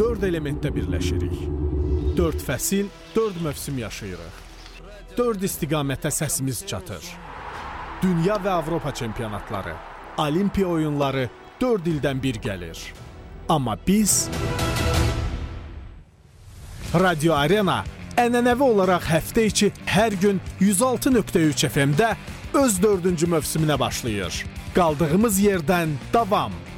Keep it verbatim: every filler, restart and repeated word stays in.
dörd elementdə birləşirik. Dörd fəsil, dörd mövsüm yaşayırıq. Dörd istiqamətə səsimiz çatır. Dünya və Avropa çempionatları, Olimpiya oyunları dörd ildən bir gəlir. Amma biz... Radio Arena ənənəvi olaraq həftə içi hər gün yüz altı nöqtə üç F M-də öz dördüncü mövsümünə başlayır. Qaldığımız yerdən davam.